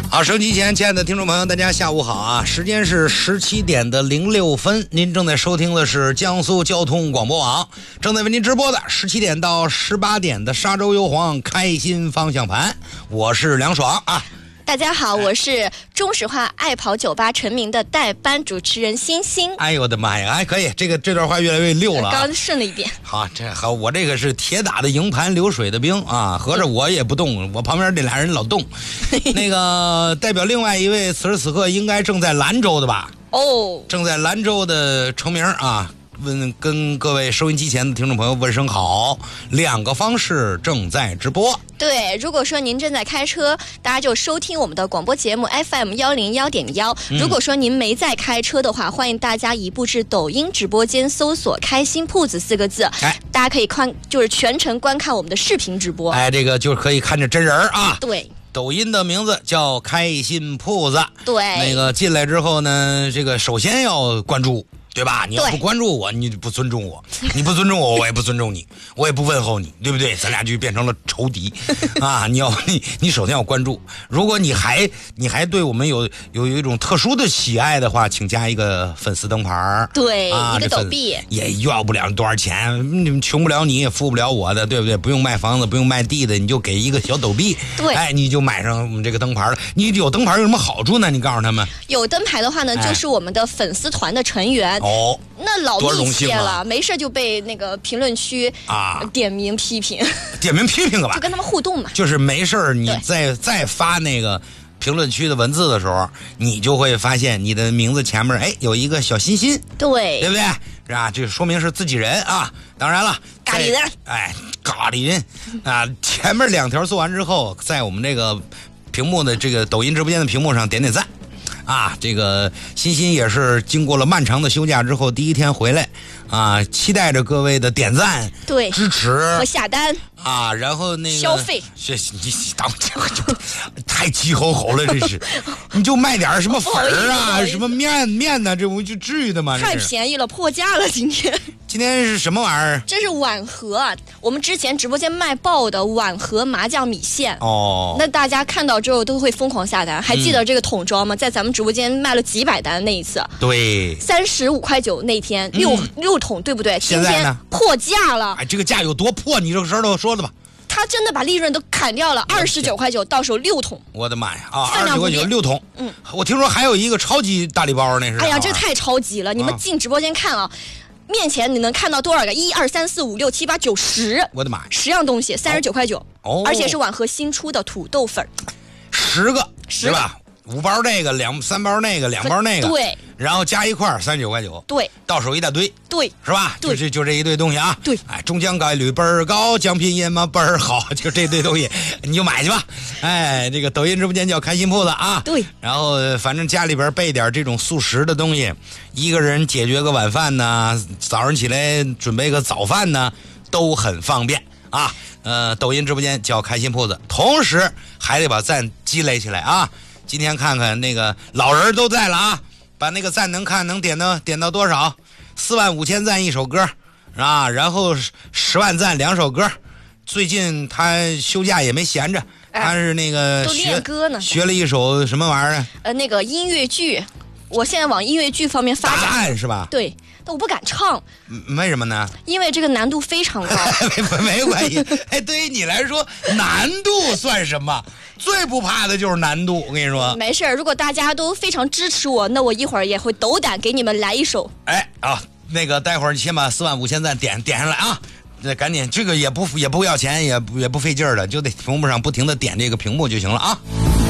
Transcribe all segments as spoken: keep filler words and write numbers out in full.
好，收音机前亲爱的听众朋友，大家下午好啊！时间是十七点的零六分，您正在收听的是江苏交通广播网正在为您直播的十七点到十八点的沙洲优皇开心方向盘，我是梁爽啊。 大家好，我是中石化爱跑酒吧成名的代班主持人欣欣。 哎呦我的妈呀，哎可以，这个这段话越来越溜了、啊， 刚刚顺了一点。 好，这好，我这个是铁打的营盘流水的兵啊，合着我也不动，我旁边这俩人老动。那个代表另外一位，此时此刻应该正在兰州的吧？ 哦， 正在兰州的成名啊。问跟各位收音机前的听众朋友问声好，两个方式正在直播。 对，如果说您正在开车，大家就收听我们的广播节目 F M 一零一点一。如果说您没在开车的话，欢迎大家移步至抖音直播间搜索“开心铺子”四个字，哎，大家可以看，就是全程观看我们的视频直播。 哎，这个就可以看着真人啊。 对。 抖音的名字叫开心铺子。 对。 那个进来之后呢，这个首先要关注。对吧？你要不关注我，你不尊重我；你不尊重我，我也不尊重你，我也不问候你，对不对？咱俩就变成了仇敌啊！你要你你首先要关注。如果你还你还对我们有有有一种特殊的喜爱的话，请加一个粉丝灯牌。 对， 啊、 一个抖币也要不了多少钱，你们穷不了你，也富不了我的，对不对？不用卖房子，不用卖地的，你就给一个小抖币， 对， 哎，你就买上我们这个灯牌了。你有灯牌有什么好处呢？你告诉他们。 有灯牌的话呢， 哎、 就是我们的粉丝团的成员。 哦， 那老密切了， 啊、 没事就被那个评论区啊点名批评， 点名批评干嘛？ 就跟他们互动嘛。 就是没事你再再发那个评论区的文字的时候，你就会发现你的名字前面哎有一个小心心， 对， 对不对？是吧？这说明是自己人啊。当然了， 咖喱人， 哎，咖喱人啊，前面两条做完之后，在我们这个屏幕的这个抖音直播间的屏幕上点点赞。啊，这个欣欣也是经过了漫长的休假之后，第一天回来，啊，期待着各位的点赞、 对支持和下单啊，然后那个消费， 这你当这个太急吼吼了，这是，你就卖点什么粉儿啊，什么面面呢、啊，这不就至于的吗？ 太便宜了，破价了，今天。 今天是什么玩意儿？ 这是碗盒，我们之前直播间卖爆的碗盒麻酱米线哦。 那大家看到之后都会疯狂下单，还记得这个桶装吗？嗯、在咱们直播间卖了几百单那一次。 对， 三十五块九那天六、嗯、六桶，对不对？ 现在呢？ 破价了。 哎，这个价有多破？你这个事儿都说的吧。 他真的把利润都砍掉了，二十九块九到手六桶。 我的妈呀！啊，二十九块九六桶。 嗯， 我听说还有一个超级大礼包，那是。 哎呀，这太超级了！你们进直播间看啊。面前你能看到多少个？一二三四五六七八九十！ 我的妈呀！ 十样东西，三十九块九， 哦， 而且是碗盒新出的土豆粉， 十个， 十对吧？五包那个，两三包那个，两包那个， 对， 然后加一块三十九块九， 对， 到手一大堆， 对， 是吧？ 对， 就这就这一堆东西啊， 对， 哎，中奖概率倍儿高，奖品也嘛倍儿好，就这堆东西，你就买去吧。哎，这个抖音直播间叫开心铺子啊， 对， 然后反正家里边备点这种速食的东西，一个人解决个晚饭呢，早上起来准备个早饭呢，都很方便啊。呃，抖音直播间叫开心铺子，同时还得把赞积累起来啊。今天看看那个老人都在了啊，把那个赞能看能点到点到多少？四万五千赞一首歌啊，然后十万赞两首歌。最近他休假也没闲着， 哎、 他是那个都练歌呢， 学了一首什么玩意儿？ 呃，那个音乐剧，我现在往音乐剧方面发展。 答案是吧？ 对。但我不敢唱， 为什么呢？ 因为这个难度非常高。 没没关系，哎，对于你来说，难度算什么？最不怕的就是难度。我跟你说， 没事，如果大家都非常支持我，那我一会儿也会斗胆给你们来一首。 哎啊，那个待会儿你先把四万五千赞点点上来啊！那赶紧，这个也不也不要钱，也不也不费劲儿的，就得屏幕上不停的点这个屏幕就行了啊。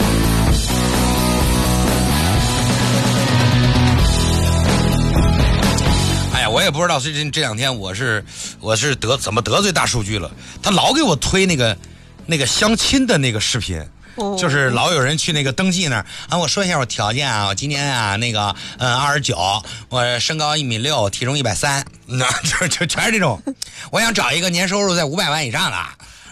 我也不知道最近这两天我是我是得怎么得罪大数据了，他老给我推那个那个相亲的那个视频，哦、就是老有人去那个登记那儿啊，我说一下我条件啊，我今年啊那个嗯二十九，我身高一米六，体重一百三，那就就全是这种，我想找一个年收入在五百万以上的，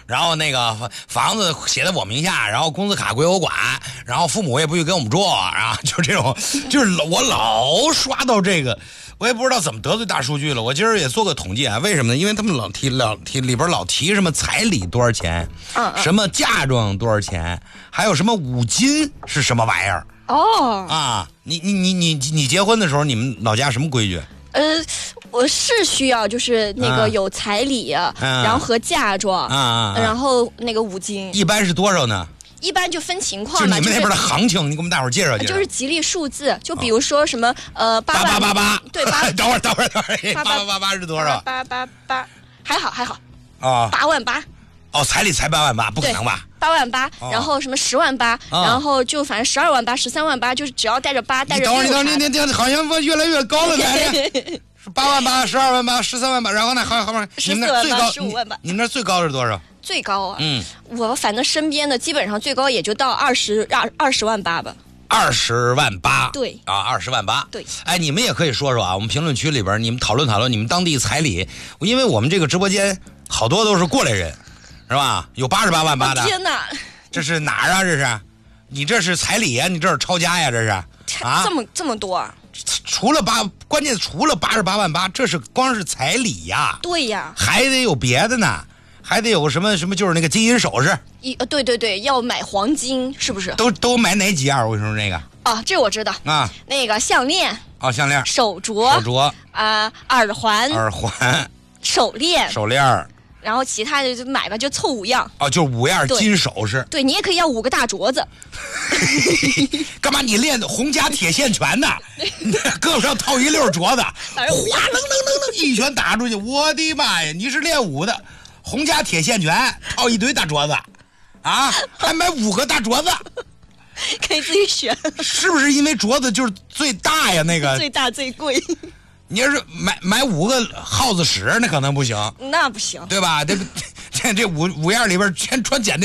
然后那个房子写在我名下，然后工资卡归我管，然后父母也不许跟我们住，然后就这种，就是我老刷到这个。我也不知道怎么得罪大数据了。我今儿也做个统计啊，为什么呢？因为他们老提老提里边老提什么彩礼多少钱， 嗯嗯什么嫁妆多少钱，还有什么五金是什么玩意儿。 哦啊，你你你你你结婚的时候，你们老家什么规矩？ 呃，我是需要就是那啊个有彩礼， 啊、 然后和嫁妆， 啊啊啊然后那个五金， 一般是多少呢？ 一般就分情况嘛， 就你们那边的行情，你给我们大伙儿介绍介绍。 就是吉利数字，就比如说什么、哦、呃八八八八八， 对八， 等会儿等会儿等会儿， 八八八八八是多少？ 八八八，还好还好啊， 八万八。 哦，彩礼才八万八，不可能吧？ 八万八， 哦、 然后什么十万八， 哦、 然后就反正十二万八、十三万八，就是只要带着八，带着六。 你等会儿，你等会儿，你你好像越来越高了，感觉是八万八、十二万八、十三万八，然后呢，好好好，你们那最高， 十五万八， 你们那最高是多少？ 最高啊， 嗯， 我反正身边的基本上最高也就到二十二二十万八吧。 二十万八， 对啊，二十万八， 对。 哎，你们也可以说说啊，我们评论区里边你们讨论讨论你们当地彩礼，因为我们这个直播间好多都是过来人，是吧？有八十八万八的。 哦、天哪！ 这是哪儿啊？这是，你这是彩礼呀、啊？你这是抄家呀？这是啊？ 这么这么多、啊？ 除了八，关键除了八十八万八，这是光是彩礼呀。 对呀。 还得有别的呢。还得有个什么什么，就是那个金银首饰。 一呃，对对对，要买黄金，是不是？ 都都买哪几样？我跟你说那个。 啊，这我知道啊。 那个项链。 哦，项链。 手镯。 手镯。 啊，耳环。 耳环。 手链。 手链。 然后其他的就买吧，就凑五样。 哦，就五样金首饰。 对，你也可以要五个大镯子。 干嘛？你练洪家铁线拳呢？胳膊上套一溜镯子，哗楞楞楞楞一拳打出去，我的妈呀！你是练武的。洪家铁线拳套一堆大镯子，啊，还买五个大镯子， 可以自己选。 是不是因为镯子就是最大呀？那个最大最贵。 你要是买买五个耗子屎，那可能不行。 那不行， 对吧？这这这五五样里边全穿简的。